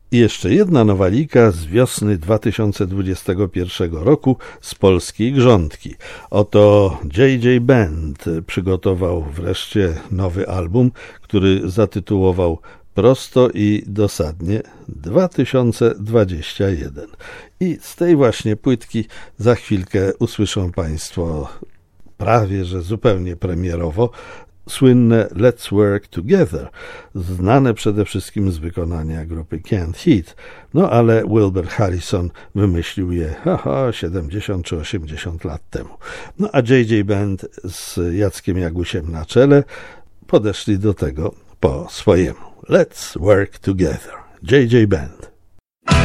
I jeszcze jedna nowalika z wiosny 2021 roku z polskiej grządki. Oto JJ Band przygotował wreszcie nowy album, który zatytułował prosto i dosadnie 2021. I z tej właśnie płytki za chwilkę usłyszą Państwo prawie że zupełnie premierowo słynne Let's Work Together, znane przede wszystkim z wykonania grupy Canned Heat, no ale Wilbur Harrison wymyślił je 70 czy 80 lat temu. No a JJ Band z Jackiem Jagusiem na czele podeszli do tego po swojemu. Let's Work Together. JJ Band.